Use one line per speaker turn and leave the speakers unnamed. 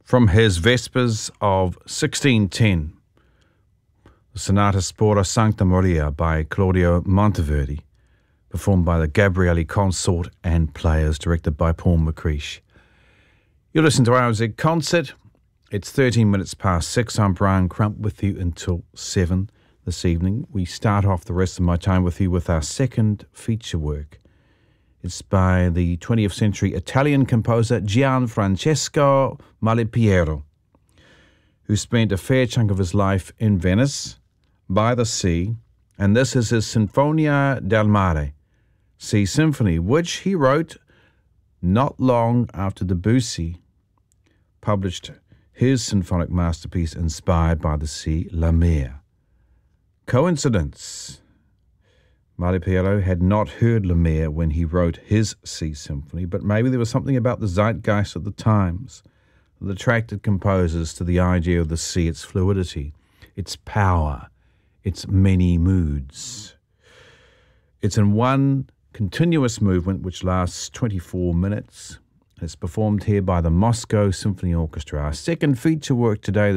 From his Vespers of 1610, the Sonata Spora Sancta Maria by Claudio Monteverdi, performed by the Gabrieli Consort and Players, directed by Paul McCreish. You listen to RZ Concert. It's 13 minutes past 6. I'm Brian Crump with you until 7 this evening. We start off the rest of my time with you with our second feature work. It's by the 20th century Italian composer Gianfrancesco Malipiero, who spent a fair chunk of his life in Venice, by the sea, and this is his Sinfonia del Mare, Sea Symphony, which he wrote not long after Debussy published his symphonic masterpiece inspired by the sea, La Mer. Coincidence? Malipiero had not heard La Mer when he wrote his Sea Symphony, but maybe there was something about the zeitgeist of the times that attracted composers to the idea of the sea, its fluidity, its power, its many moods. It's in one continuous movement which lasts 24 minutes. It's performed here by the Moscow Symphony Orchestra. Our second feature work today,